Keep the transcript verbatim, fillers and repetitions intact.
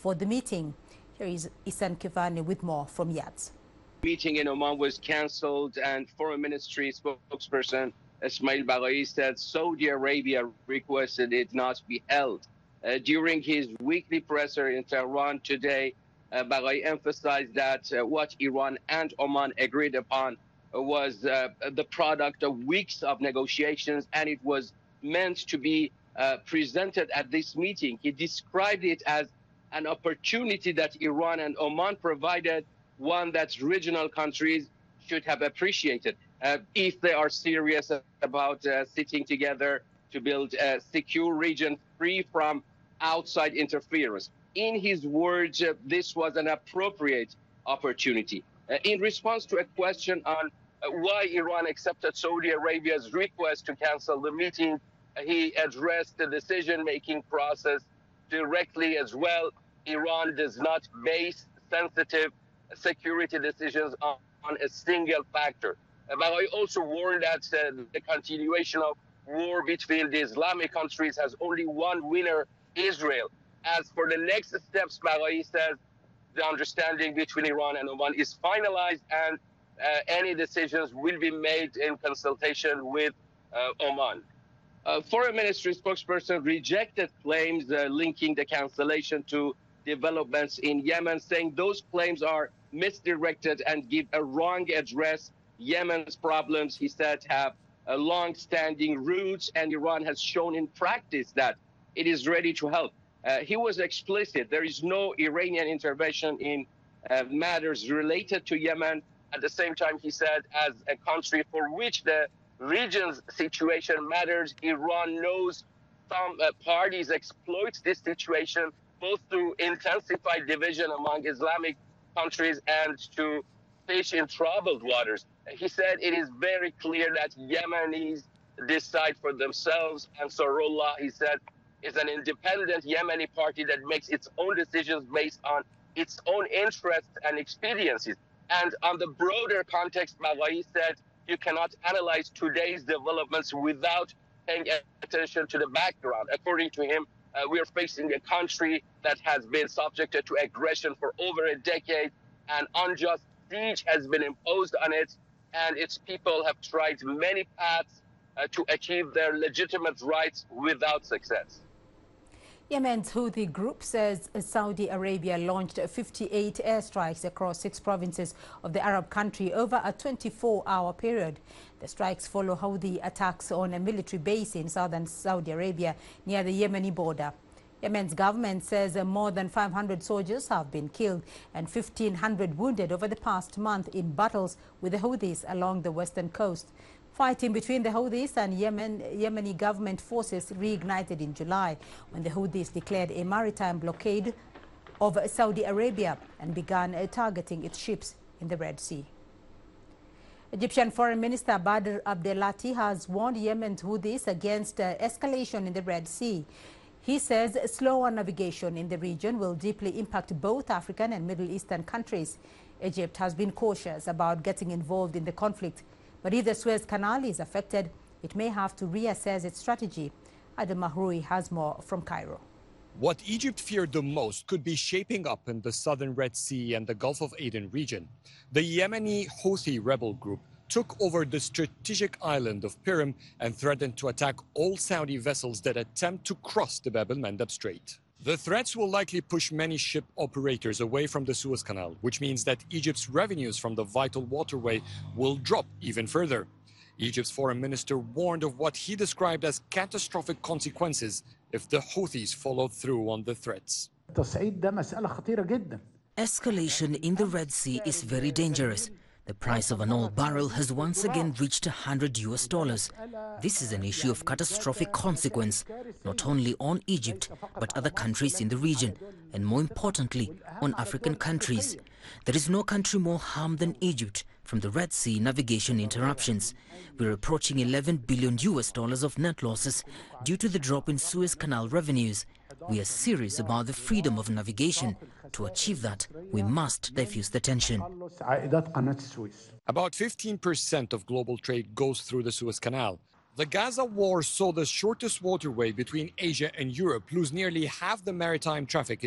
for the meeting. Here is Isan Kivani with more from Yats. Meeting in Oman was cancelled, and Foreign Ministry spokesperson Ismail Baghai said Saudi Arabia requested it not be held. Uh, during his weekly presser in Tehran today, uh, Baghai emphasized that uh, what Iran and Oman agreed upon uh, was uh, the product of weeks of negotiations, and it was meant to be uh, presented at this meeting. He described it as an opportunity that Iran and Oman provided, one that regional countries should have appreciated uh, if they are serious about uh, sitting together to build a secure region free from outside interference. In his words, uh, this was an appropriate opportunity. Uh, in response to a question on uh, why Iran accepted Saudi Arabia's request to cancel the meeting, uh, he addressed the decision-making process directly as well. Iran does not base sensitive security decisions on, on a single factor. Uh, but I also warned that uh, the continuation of war between the Islamic countries has only one winner, Israel. As for the next steps, Baghai says the understanding between Iran and Oman is finalized, and uh, any decisions will be made in consultation with uh, Oman. Uh, Foreign Ministry spokesperson rejected claims uh, linking the cancellation to developments in Yemen, saying those claims are misdirected and give a wrong address. Yemen's problems, he said, have a long-standing roots, and Iran has shown in practice that it is ready to help. Uh, he was explicit. There is no Iranian intervention in uh, matters related to Yemen. At the same time, he said, as a country for which the region's situation matters, Iran knows some uh, parties exploit this situation both to intensify division among Islamic countries and to fish in troubled waters. He said it is very clear that Yemenis decide for themselves. Ansarullah, he said, is an independent Yemeni party that makes its own decisions based on its own interests and expediencies. And on the broader context, Baghai said you cannot analyze today's developments without paying attention to the background. According to him, Uh, we are facing a country that has been subjected to aggression for over a decade. An unjust siege has been imposed on it, and its people have tried many paths uh, to achieve their legitimate rights without success. Yemen's Houthi group says Saudi Arabia launched fifty-eight airstrikes across six provinces of the Arab country over a twenty-four hour period. The strikes follow Houthi attacks on a military base in southern Saudi Arabia near the Yemeni border. Yemen's government says more than five hundred soldiers have been killed and fifteen hundred wounded over the past month in battles with the Houthis along the western coast. Fighting between the Houthis and Yemen, Yemeni government forces reignited in July when the Houthis declared a maritime blockade of Saudi Arabia and began targeting its ships in the Red Sea. Egyptian Foreign Minister Badr Abdelati has warned Yemen's Houthis against uh, escalation in the Red Sea. He says slower navigation in the region will deeply impact both African and Middle Eastern countries. Egypt has been cautious about getting involved in the conflict, but if the Suez Canal is affected, it may have to reassess its strategy. Adam Mahroui has more from Cairo. What Egypt feared the most could be shaping up in the southern Red Sea and the Gulf of Aden region. The Yemeni Houthi rebel group took over the strategic island of Pirim and threatened to attack all Saudi vessels that attempt to cross the Bab el-Mandeb Strait. The threats will likely push many ship operators away from the Suez Canal, which means that Egypt's revenues from the vital waterway will drop even further. Egypt's foreign minister warned of what he described as catastrophic consequences if the Houthis followed through on the threats. Escalation in the Red Sea is very dangerous. The price of an oil barrel has once again reached one hundred U S dollars. This is an issue of catastrophic consequence, not only on Egypt, but other countries in the region, and more importantly, on African countries. There is no country more harmed than Egypt from the Red Sea navigation interruptions. We're approaching eleven billion U S dollars of net losses due to the drop in Suez Canal revenues. We are serious about the freedom of navigation. To achieve that, we must diffuse the tension. About fifteen percent of global trade goes through the Suez Canal. The Gaza war saw the shortest waterway between Asia and Europe lose nearly half the maritime traffic